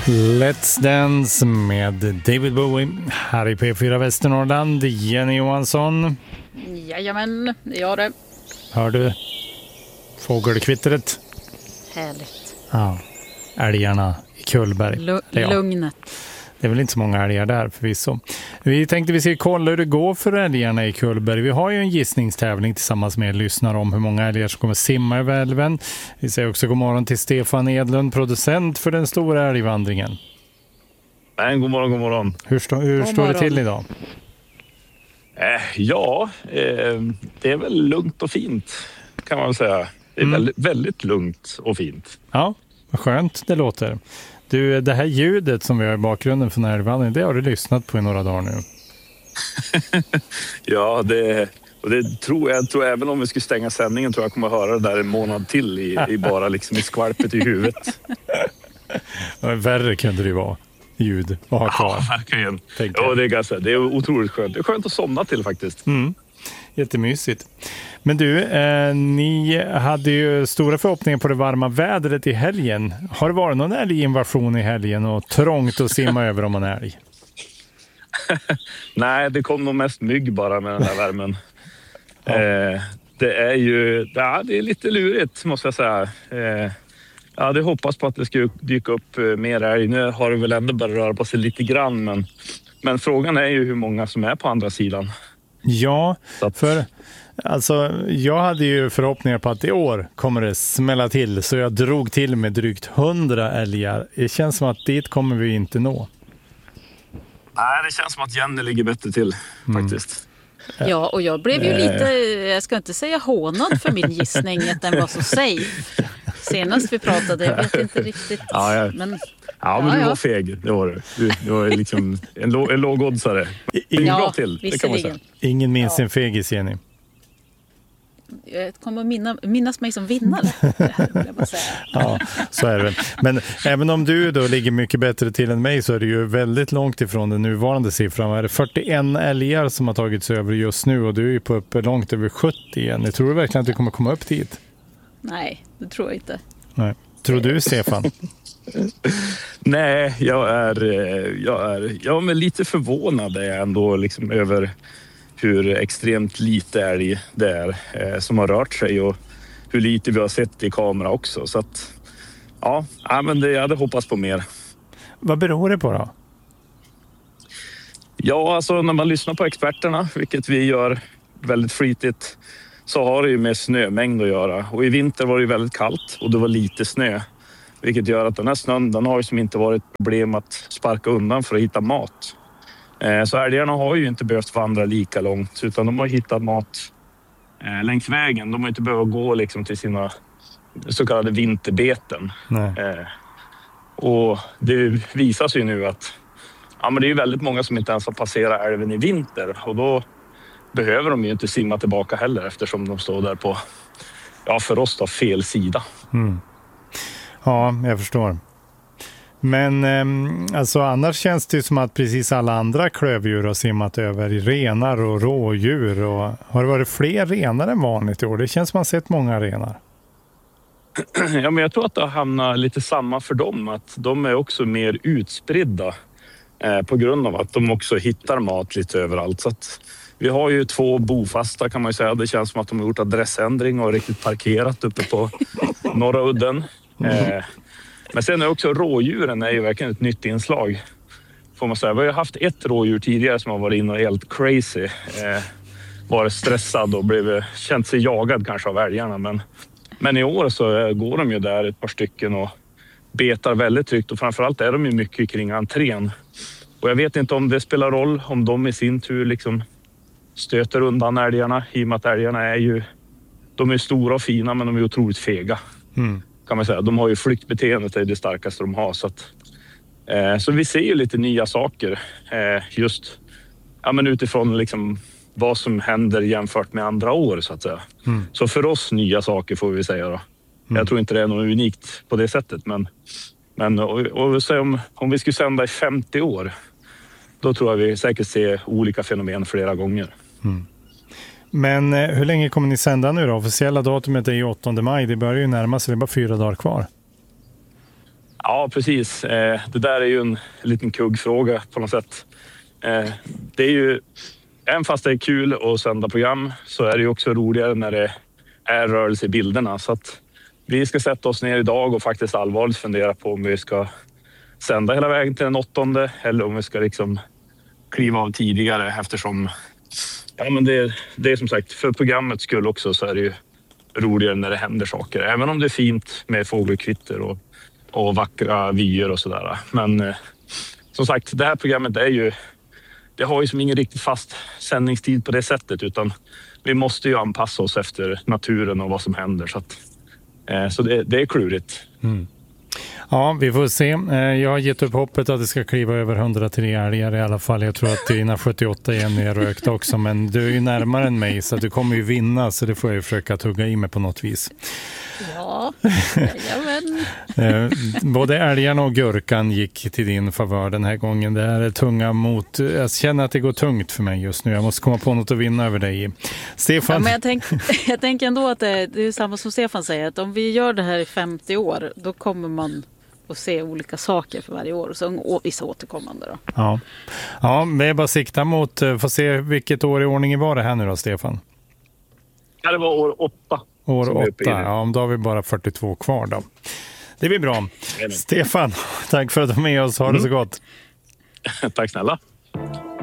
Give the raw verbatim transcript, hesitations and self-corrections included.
Let's Dance med David Bowie. Här i P fyra Västernorrland, Jenny Johansson. Jajamän, det gör det. Hör du fågelkvittret? Härligt. Ja, älgarna i Kullberg. L- ja. Lugnet. Det är väl inte så många älgar där förvisso. Vi tänkte vi ska kolla hur det går för älgarna i Kullberg. Vi har ju en gissningstävling tillsammans med lyssnare om hur många älgar som kommer simma över älven. Vi säger också god morgon till Stefan Edlund, producent för den stora älgvandringen. Nej, god morgon, god morgon. Hur, stå, hur god står morgon. det till idag? Eh, ja, eh, det är väl lugnt och fint kan man väl säga. Det är Mm. väldigt, väldigt lugnt och fint. Ja, vad skönt det låter. Du, det här ljudet som vi har i bakgrunden för närvandringen, det har du lyssnat på i några dagar nu. Ja, det, och det tror jag, tror även om vi skulle stänga sändningen tror jag kommer höra det där en månad till i, i bara liksom i skvalpet i huvudet. Ja, värre kunde det ju vara ljud att ha kvar. Ja, verkligen. tänker Ja, jag. det är ganska, det är otroligt skönt. Det är skönt att somna till faktiskt. Mm. Jättemysigt. Men du, eh, ni hade ju stora förhoppningar på det varma vädret i helgen. Har det varit någon älginvasion i helgen och trångt att simma över om en älg? Nej, det kom nog mest mygg bara med den här värmen. Ja. Eh, det är ju ja, det är lite lurigt måste jag säga. Eh, jag hade hoppats på att det skulle dyka upp eh, mer älg. Nu har det väl ändå börjat röra på sig lite grann. Men, men frågan är ju hur många som är på andra sidan. Ja, Så att, för alltså, jag hade ju förhoppningar på att i år kommer det smälla till. Så jag drog till med drygt hundra älgar. Det känns som att dit kommer vi inte nå. nej, det känns som att Jenny ligger bättre till faktiskt. Ja, och jag blev ju lite, jag ska inte säga hånad för min gissning att den var så safe. Senast vi pratade, jag vet inte riktigt. Ja, ja. Men, Ja, men Ja, du ja. var feg, det var du. Du, du var liksom en, lå, en lågoddsare. Det är ja, bra till, det kan man säga. visserligen. Ingen minns Ja. en fegis, Jenny. Jag kommer att minna, minnas mig som vinnare. Vill jag bara säga. Ja, så är det väl. Men även om du då ligger mycket bättre till än mig så är det ju väldigt långt ifrån den nuvarande siffran. Är det fyrtioen älgar som har tagits över just nu och du är ju på uppe långt över sjuttio igen. Jag tror du verkligen att du kommer komma upp dit? Nej, det tror jag inte. Nej. Tror du, Stefan? Nej, jag är, jag är, jag är lite förvånad ändå liksom över hur extremt lite älg det är eh, som har rört sig och hur lite vi har sett i kamera också. Så att, ja, ja men det, jag hade hoppats på mer. Vad beror det på då? Ja, alltså när man lyssnar på experterna, vilket vi gör väldigt flitigt, så har det ju med snömängd att göra. Och i vinter var det ju väldigt kallt och det var lite snö. Vilket gör att den här snön, den har ju som inte varit ett problem att sparka undan för att hitta mat. Eh, så älgarna har ju inte behövt vandra lika långt utan de har hittat mat eh, längs vägen. De har inte behövt gå liksom till sina så kallade vinterbeten. Nej. Eh, och det visar sig nu att ja, men det är ju väldigt många som inte ens har passerat älven i vinter. Och då behöver de ju inte simma tillbaka heller eftersom de står där på, ja för oss då, fel sida. Mm. Ja, jag förstår. Men eh, alltså annars känns det som att precis alla andra klövdjur har simmat över i renar och rådjur. Och har det varit fler renar än vanligt i år? Det känns som att man sett många renar. Ja, men jag tror att det har hamnat lite samma för dem. Att de är också mer utspridda eh, på grund av att de också hittar mat lite överallt. Så att vi har ju två bofasta kan man ju säga. Det känns som att de har gjort adressändring och riktigt parkerat uppe på Norra Udden. Eh, men sen är också rådjuren är ju verkligen ett nytt inslag. Får man säga. Vi har haft ett rådjur tidigare som har varit inne och helt crazy. Eh, varit stressad och blivit, känt sig jagad kanske av älgarna. Men, men i år så går de ju där ett par stycken och betar väldigt tryggt. Och framförallt är de ju mycket kring entrén. Och jag vet inte om det spelar roll om de i sin tur liksom stöter undan älgarna. I och med att älgarna är ju, de är stora och fina men de är otroligt fega. Mm. Kan man säga. De har ju flyktbeteendet, det är det starkaste de har. Så, att, eh, så vi ser ju lite nya saker eh, just ja, men utifrån liksom vad som händer jämfört med andra år så att säga. Mm. Så för oss nya saker får vi säga då. Mm. Jag tror inte det är något unikt på det sättet. Men, men och, och så om, om vi skulle sända i femtio år då tror jag vi säkert ser olika fenomen flera gånger. Mm. Men eh, hur länge kommer ni sända nu då? Officiella datumet är ju åttonde maj. Det börjar ju närma sig, det är bara fyra dagar kvar. Ja, precis. Eh, det där är ju en liten kuggfråga på något sätt. Eh, det är ju, även fast det är kul att sända program så är det ju också roligare när det är rörelse i bilderna. Så att vi ska sätta oss ner idag och faktiskt allvarligt fundera på om vi ska sända hela vägen till den åttonde eller om vi ska liksom kliva av tidigare eftersom ja, men det, det är som sagt för programmets skull också så är det ju roligare när det händer saker. Även om det är fint med fågelkvitter och, och vackra vyer och sådär. Men eh, som sagt, det här programmet är ju det har ju som ingen riktigt fast sändningstid på det sättet utan vi måste ju anpassa oss efter naturen och vad som händer. Så, att, eh, så det, det är klurigt. Mm. Ja, vi får se. Jag har gett upp hoppet att det ska kliva över hundratre älgar i alla fall. Jag tror att dina sjuttioåtta är nedrökt också, men du är ju närmare än mig så du kommer ju vinna, så det får jag ju försöka tugga i mig på något vis. Ja, jajamän. Både älgarna och gurkan gick till din favör den här gången. Det här är tunga mot... Jag känner att det går tungt för mig just nu. Jag måste komma på något att vinna över dig i. Stefan? Ja, men jag, tänk, jag tänker ändå att det, det är samma som Stefan säger. Att om vi gör det här i femtio år, då kommer man att se olika saker för varje år. Så, och vissa återkommande då. Ja, ja vi är bara sikta mot... Får se vilket år i ordningen var det här nu då, Stefan? Ja, det var år åtta. År åtta, ja, då har vi bara fyrtiotvå kvar då. Det blir bra. Stefan, tack för att du var med oss. Ha det så gott. Tack snälla.